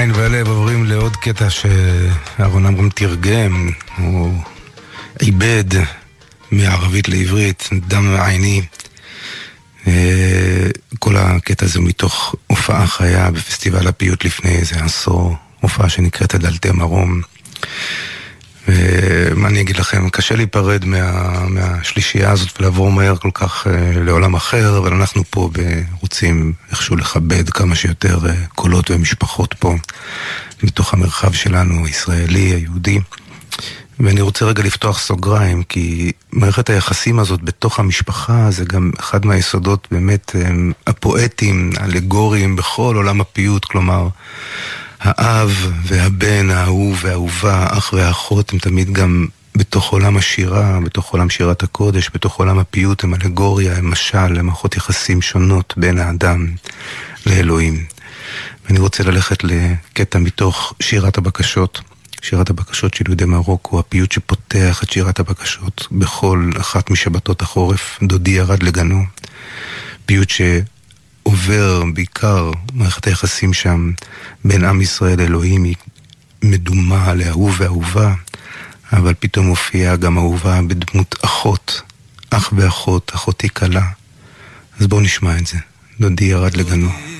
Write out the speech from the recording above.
העין והלב עוברים לעוד קטע שאהרון עמרם תרגם, הוא עיבד מערבית לעברית, דם עיני. כל הקטע הזה מתוך הופעה חיה בפסטיבל הפיוט לפני איזה עשור, הופעה שנקראת הדלתי מרום. ומה אני אגיד לכם, קשה להיפרד מהשלישייה הזאת ולעבור מהר כל כך לעולם אחר, אבל אנחנו פה רוצים איכשהו לכבד כמה שיותר קולות ומשפחות פה מתוך המרחב שלנו, הישראלי, היהודי. ואני רוצה רגע לפתוח סוגריים, כי מערכת היחסים הזאת בתוך המשפחה זה גם אחד מהיסודות באמת הפואטיים, האלגוריים בכל עולם הפיוט, כלומר האב והבן, האהוב והאהובה, אח ואחות, הם תמיד גם בתוך עולם השירה, בתוך עולם שירת הקודש, בתוך עולם הפיוט, הם אלגוריה, הם משל, הם מערכות יחסים שונות בין האדם לאלוהים. ואני רוצה ללכת לקטע מתוך שירת הבקשות, שירת הבקשות של יהודי מרוקו, הפיוט שפותח את שירת הבקשות בכל אחת משבתות החורף, דודי ירד לגנו, פיוט שעובר בעיקר מערכת היחסים שם בין עם ישראל לאלוהים, היא מדומה לאהוב ואהובה, אבל פתאום הופיעה גם אהובה בדמות אחות, אח ואחות, אחותי קלה. אז בואו נשמע את זה, דודי ירד לגנו.